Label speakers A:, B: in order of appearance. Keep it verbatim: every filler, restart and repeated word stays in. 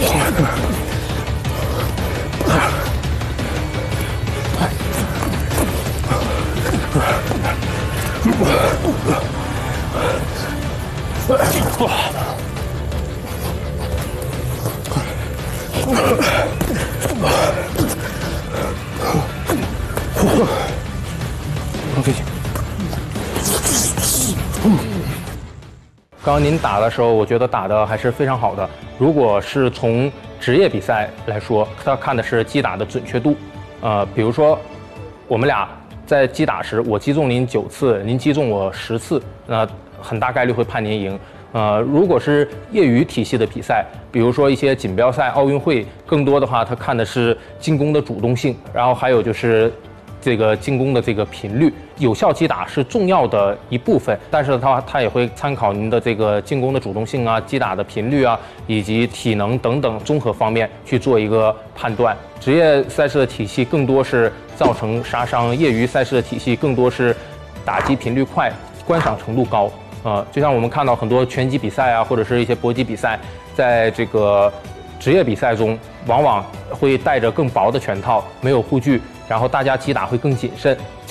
A: 刚刚您打的时候，我觉得打的还是非常好的。如果是从职业比赛来说，他看的是击打的准确度。呃，比如说我们俩在击打时，我击中您九次，您击中我十次，那很大概率会判您赢。呃，如果是业余体系的比赛，比如说一些锦标赛、奥运会，更多的话，他看的是进攻的主动性，然后还有就是这个进攻的这个频率。有效击打是重要的一部分，但是它它也会参考您的这个进攻的主动性啊、击打的频率啊，以及体能等等综合方面去做一个判断。职业赛事的体系更多是造成杀伤，业余赛事的体系更多是打击频率快、观赏程度高。呃，就像我们看到很多拳击比赛啊，或者是一些搏击比赛，在这个职业比赛中，往往会带着更薄的拳套，没有护具，然后大家击打会更谨慎。